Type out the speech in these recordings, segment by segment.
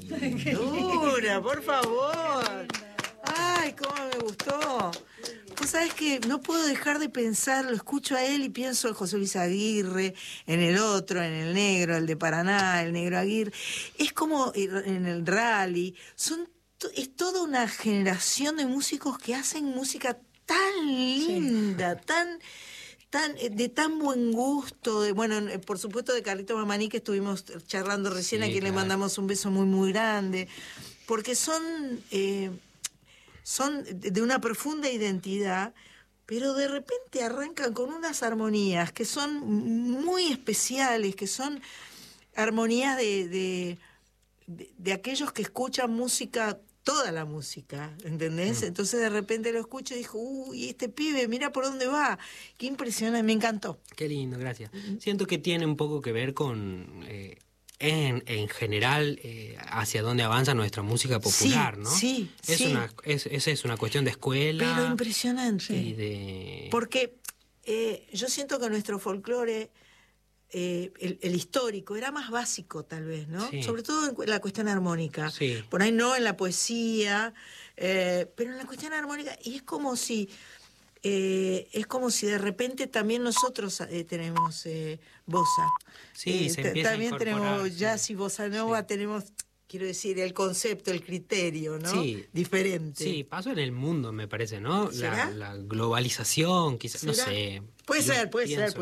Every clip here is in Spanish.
Dura, por favor. Ay, cómo me gustó. Vos sabés que no puedo dejar de pensar, lo escucho a él y pienso en José Luis Aguirre, en el otro, en el negro, el de Paraná, el negro Aguirre. Es como en el rally. Es toda una generación de músicos que hacen música tan linda, de tan buen gusto. Por supuesto de Carlito Mamani, que estuvimos charlando recién, a quien le mandamos un beso muy, muy grande. Porque son de una profunda identidad, pero de repente arrancan con unas armonías que son muy especiales, que son armonías de aquellos que escuchan música, toda la música, ¿entendés? Entonces de repente lo escucho y dijo, uy, este pibe, mira por dónde va, qué impresionante, me encantó. Qué lindo, gracias. Siento que tiene un poco que ver con... En general, hacia dónde avanza nuestra música popular, ¿no? Sí, es una cuestión de escuela. Pero impresionante. Y porque yo siento que nuestro folclore, el histórico, era más básico tal vez, ¿no? Sí. Sobre todo en la cuestión armónica. Sí. Por ahí no en la poesía, pero en la cuestión armónica. Y es como si de repente también nosotros tenemos bossa. Sí, se empieza también a incorporar, tenemos jazz y bossa nova, tenemos, quiero decir, el concepto, el criterio, ¿no? Sí. Diferente. Sí, pasó en el mundo, me parece, ¿no? ¿Será? La globalización, quizás, no sé. Puede ser.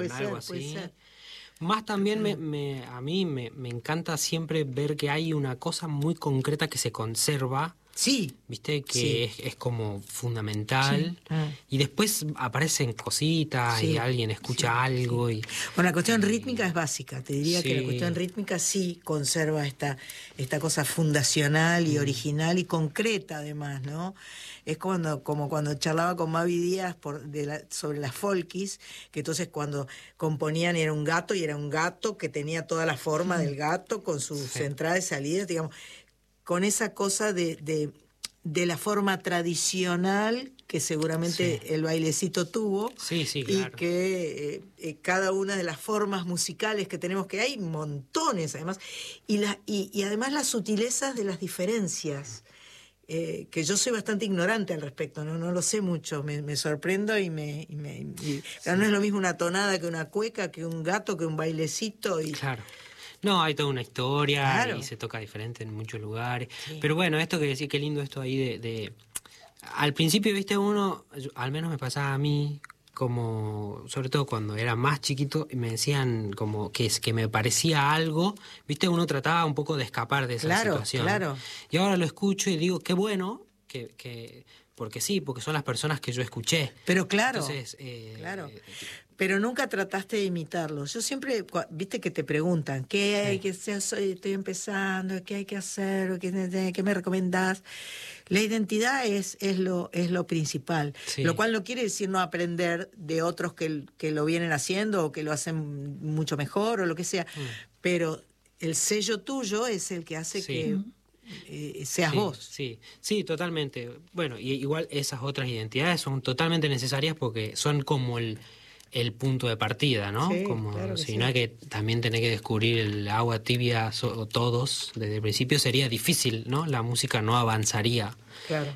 Más también a mí me encanta siempre ver que hay una cosa muy concreta que se conserva. Sí. ¿Viste? Que es como fundamental. Sí. Y después aparecen cositas y alguien escucha algo. Sí. Bueno, la cuestión rítmica es básica. Te diría que la cuestión rítmica sí conserva esta cosa fundacional y original y concreta además, ¿no? Es como cuando charlaba con Mavi Díaz sobre las folkis, que entonces cuando componían era un gato y era un gato que tenía toda la forma del gato con sus entradas y salidas, digamos, con esa cosa de la forma tradicional que seguramente el bailecito tuvo. Sí, claro. Y que cada una de las formas musicales que tenemos, que hay montones además, y además las sutilezas de las diferencias, que yo soy bastante ignorante al respecto, no lo sé mucho, me sorprendo pero no es lo mismo una tonada que una cueca, que un gato, que un bailecito. Claro. No, hay toda una historia, claro, y se toca diferente en muchos lugares. Sí. Pero bueno, esto que decía, qué lindo esto ahí al principio, viste, al menos me pasaba a mí, como, sobre todo cuando era más chiquito, me decían como que me parecía algo, viste, uno trataba un poco de escapar de esa situación. Claro. Y ahora lo escucho y digo, qué bueno, porque son las personas que yo escuché. Pero claro, entonces, claro. Pero nunca trataste de imitarlos. Yo siempre, viste que te preguntan, ¿qué hay que hacer? Estoy empezando, ¿qué hay que hacer? ¿Qué me recomendás? La identidad es lo principal, lo cual no quiere decir no aprender de otros que lo vienen haciendo o que lo hacen mucho mejor o lo que sea, pero el sello tuyo es el que hace que seas vos. Sí, totalmente. Bueno, y igual esas otras identidades son totalmente necesarias porque son como el punto de partida, ¿no? Sí, como claro que si no hay que también tener que descubrir el agua tibia todos desde el principio, sería difícil, ¿no? La música no avanzaría. Claro.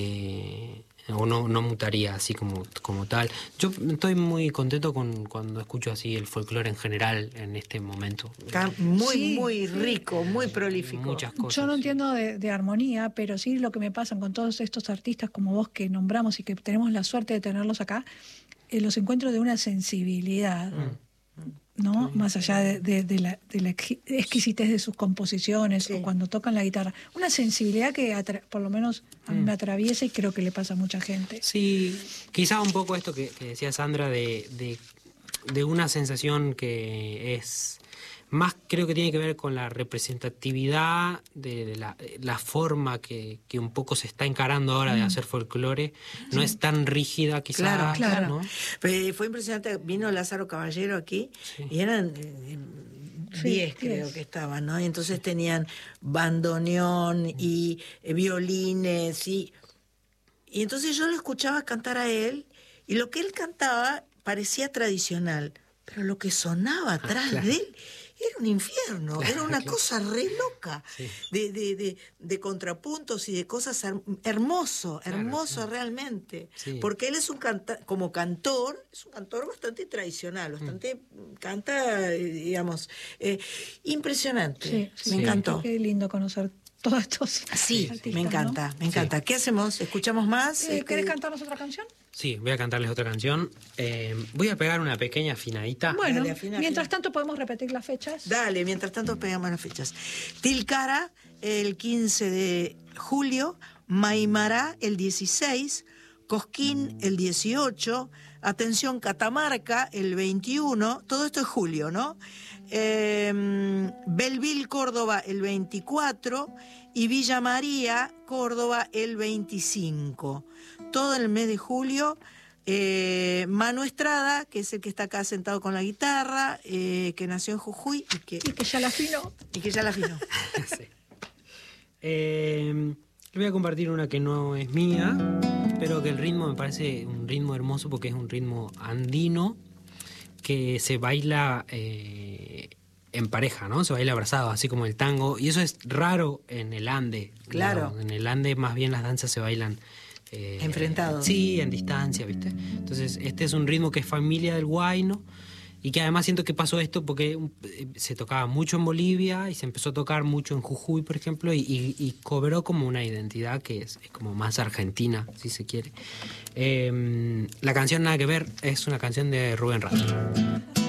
O no mutaría así como tal. Yo estoy muy contento cuando escucho así el folclore en general en este momento. Está muy rico, muy prolífico. Muchas cosas. Yo no entiendo de armonía, pero sí lo que me pasa con todos estos artistas como vos que nombramos y que tenemos la suerte de tenerlos acá, los encuentros de una sensibilidad, ¿no? Más allá de la exquisitez de sus composiciones o cuando tocan la guitarra. Una sensibilidad que por lo menos a mí me atraviesa y creo que le pasa a mucha gente. Sí, quizá un poco esto que decía Sandra de una sensación que es más, creo que tiene que ver con la representatividad de la forma que un poco se está encarando ahora de hacer folclore. No es tan rígida quizás. Claro. ¿no? Pero fue impresionante, vino Lázaro Caballero aquí y eran 10 creo que estaban, ¿no? Y entonces tenían bandoneón y violines y entonces yo lo escuchaba cantar a él y lo que él cantaba parecía tradicional, pero lo que sonaba atrás de él era un infierno, era una cosa re loca, Sí. de contrapuntos y de cosas hermoso Claro. realmente. Sí. Porque él es como cantor, es un cantor bastante tradicional, bastante, canta, digamos, impresionante. Sí, sí, Me sí, encantó. Qué lindo conocer todos estos Sí, artistas, me encanta, ¿no? me encanta. ¿Qué hacemos? ¿Escuchamos más? ¿Querés cantarnos otra canción? Sí, voy a cantarles otra canción. Voy a pegar una pequeña afinadita. Bueno, Dale, afina, mientras afina. tanto podemos repetir las fechas. Dale, mientras tanto pegamos las fechas. Tilcara el 15 de julio, Maimará el 16, Cosquín el 18, atención Catamarca el 21, todo esto es julio, ¿no? Belleville, Córdoba el 24 y Villa María, Córdoba el 25. Todo el mes de julio. Manu Estrada, que es el que está acá sentado con la guitarra, que nació en Jujuy Y que ya la afinó. y que ya la afinó. Sí. Les voy a compartir una que no es mía, pero que el ritmo me parece un ritmo hermoso porque es un ritmo andino que se baila en pareja, ¿no? Se baila abrazado, así como el tango. Y eso es raro en el Ande. Claro. ¿No? En el Ande más bien las danzas se bailan Enfrentados. Sí, en distancia, ¿viste? Entonces, este es un ritmo que es familia del huayno y que además siento que pasó esto porque se tocaba mucho en Bolivia y se empezó a tocar mucho en Jujuy, por ejemplo, y cobró como una identidad que es como más argentina, si se quiere. La canción Nada que ver es una canción de Rubén Rada.